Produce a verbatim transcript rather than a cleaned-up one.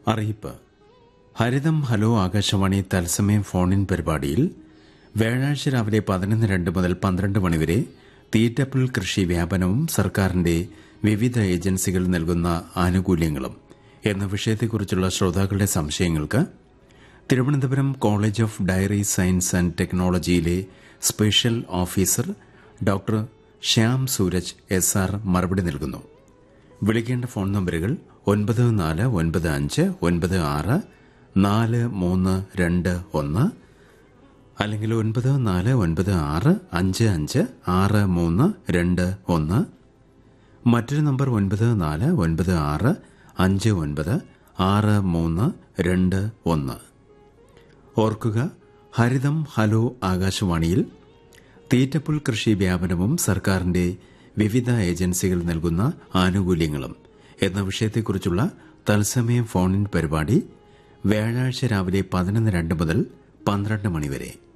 അറിയിപ്പ്. ഹരിതം ഹലോ ആകാശവാണി തത്സമയം ഫോണിൻ പരിപാടിയിൽ വ്യാഴാഴ്ച രാവിലെ പതിനൊന്ന് രണ്ട് മുതൽ പന്ത്രണ്ട് മണിവരെ തീറ്റപ്പുൽ കൃഷി വ്യാപനവും സർക്കാരിന്റെ വിവിധ ഏജൻസികൾ നൽകുന്ന ആനുകൂല്യങ്ങളും എന്ന വിഷയത്തെക്കുറിച്ചുള്ള ശ്രോതാക്കളുടെ സംശയങ്ങൾക്ക് Thiruvananthapuram college of dairy science and ടെക്നോളജിയിലെ special officer doctor Shyam Sooraj S R മറുപടി നൽകുന്നു. വിളിക്കേണ്ട ഫോൺ നമ്പറുകൾ ഒൻപത് നാല് ഒൻപത് അഞ്ച് ഒൻപത് ആറ് നാല് മൂന്ന് രണ്ട് ഒന്ന് അല്ലെങ്കിൽ ഒൻപത് നാല് ഒൻപത് ആറ് അഞ്ച് അഞ്ച് ആറ് മൂന്ന് രണ്ട് ഒന്ന്. മറ്റൊരു നമ്പർ ഒൻപത് നാല് ഒൻപത് ആറ് അഞ്ച് ഒൻപത് ആറ് മൂന്ന് രണ്ട് ഒന്ന്. ഓർക്കുക, ഹരിതം ഹലോ ആകാശവാണിയിൽ തീറ്റപ്പുൽ കൃഷി വ്യാപനവും സർക്കാരിന്റെ വിവിധ ഏജൻസികൾ നൽകുന്ന ആനുകൂല്യങ്ങളും എന്ന വിഷയത്തെക്കുറിച്ചുള്ള തത്സമയം ഫോണിൻ പരിപാടി വ്യാഴാഴ്ച രാവിലെ പതിനൊന്ന് രണ്ട് മുതൽ പന്ത്രണ്ട് മണിവരെ.